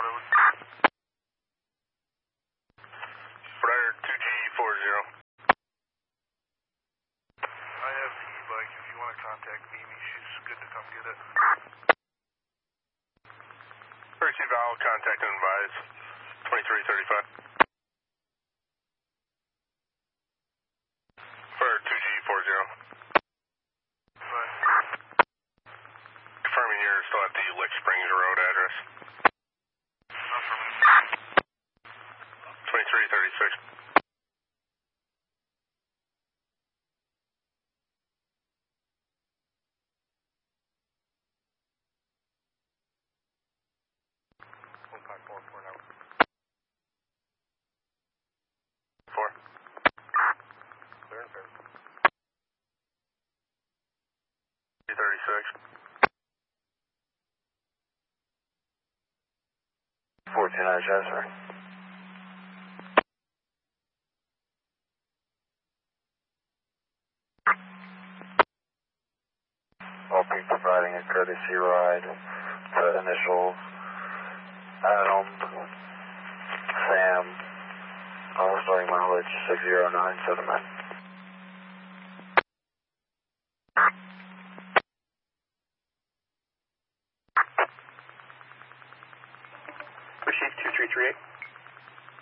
road. Ryder 2G40. I have the e-bike. If you want to contact Mimi, she's good to come get it. Emergency valve, contact and advise. 2335. For 2G40. Bye. Confirming you're still at the Lick Springs Road address. Not for me. 2336. Four. Clear and fair. 336. 14 sir. I'll be providing a courtesy ride to initials Adam, Sam, starting mileage 6097.